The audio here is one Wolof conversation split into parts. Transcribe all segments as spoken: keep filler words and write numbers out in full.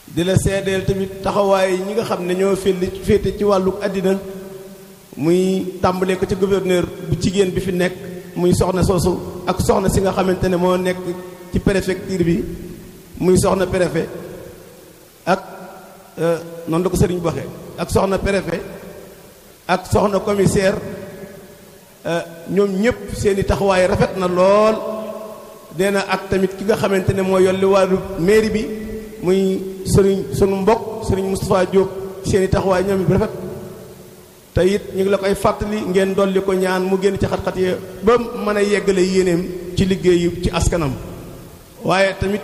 di la seedeel tamit taxawaay ñi nga xam ne ñoo féete ci wàllu àddina muy tàmbalee ko ci gouverneur bu jigéen bi fi nekk muy soxna soosu ak soxna si nga xamante ne moo nekk ci préfecture bi muy soxna préfet ak noonu la ko sëriñ waxee ak soxna préfet ak soxna commissaire ñoom ñëpp seeni taxawaay rafet na lool dee na ak tamit ki nga xamante ne moo yolli wàllu mairie bi muy sëriñ sunu mbokk sëriñ Moustapha Diop seeni taxawaay ñoom it rafet te it ñu ngi la koy fàttali ngeen dolli ko ñaan mu génn ci xat-xat yi ba mën a yeggale yéeneem ci liggéeyu ci askanam waaye tamit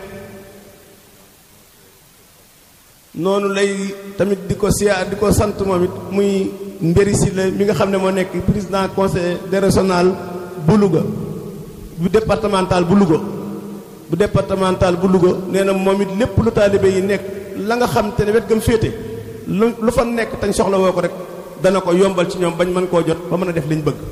noonu lay tamit di ko siyaar di ko sant moom it muy mbéri si la mi nga xam ne moo nekk président conseil régional bu Louga bu départemental bu Louga bu départemental bu Louga nee na moom it lépp lu taalibe yi nekk la nga xam te ne wet gam féete lu lu fa nekk tañ soxla woo ko rek dana ko yombal ci ñoom bañ mën koo jot ba mën a def liñ bëgg.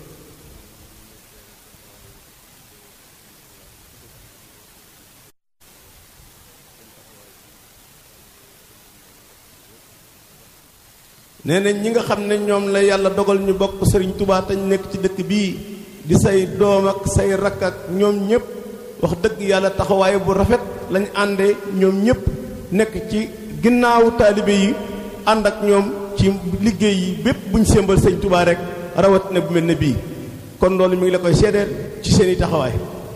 nee na ñi nga xam ne ñoom la yàlla dogal ñu bokk Sëriñ Tuubaa tañ nekk ci dëkk bii di say doom ak say rakk ak ñoom ñëpp wax dëgg yàlla taxawaay bu rafet lañ àndee ñoom ñëpp nekk ci ginnaawu taalibe yi ànd ak ñoom ci liggéey yi bépp buñ sémbal Sëriñ Tuubaa rek rawat na bu mel ne bii kon loolu mi ngi la koy seedeel ci seeni taxawaay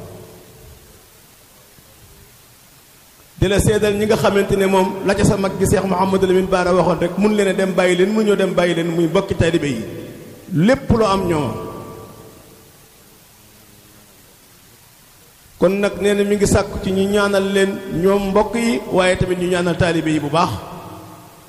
di la seedal ñi nga xamante ne moom la ca sa mag gi Seex Mouhamadou Lamine Bara waxoon rek mun leen a dem bàyyi leen mu ñëw dem bàyyi leen muy bokki taalibe yi lépp lu am ñoom kon nag nee na mi ngi sàkku ci ñu ñaanal leen ñoom mbokk yi waaye tamit ñu ñaanal taalibe yi bu baax